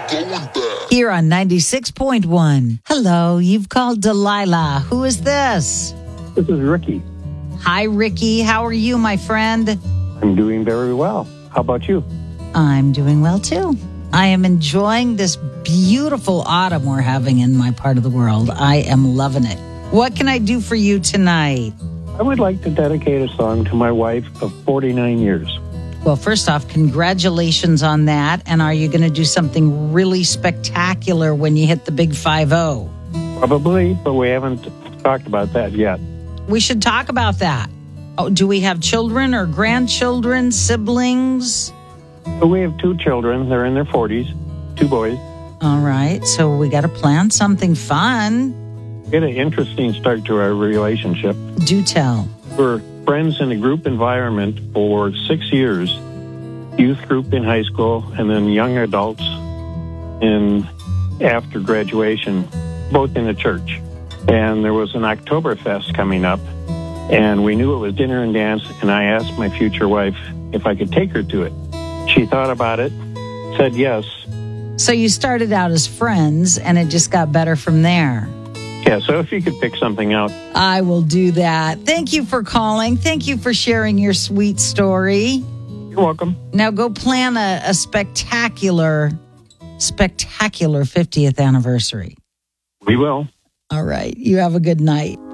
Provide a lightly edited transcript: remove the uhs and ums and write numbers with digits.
Here on 96.1. Hello, you've called Delilah. Who is this? This is Ricky. Hi, Ricky. How are you, my friend? I'm doing very well. How about you? I'm doing well, too. I am enjoying this beautiful autumn we're having in my part of the world. I am loving it. What can I do for you tonight? I would like to dedicate a song to my wife of 49 years. Well, first off, congratulations on that. And are you going to do something really spectacular when you hit the big 5-0? Probably, but we haven't talked about that yet. We should talk about that. Oh, do we have children or grandchildren, siblings? So we have 2 children. They're in their 40s, 2 boys. All right. So we got to plan something fun. We had an interesting start to our relationship. Do tell. We're friends in a group environment for 6 years. Youth group in high school and then young adults in after graduation, both in the church. And there was an Oktoberfest coming up, and we knew it was dinner and dance, and I asked my future wife if I could take her to it. She thought about it, said yes. So you started out as friends, and it just got better from there. Yeah, so if you could pick something out. I will do that. Thank you for calling. Thank you for sharing your sweet story. You're welcome. Now go plan a spectacular 50th anniversary. We will. All right. You have a good night.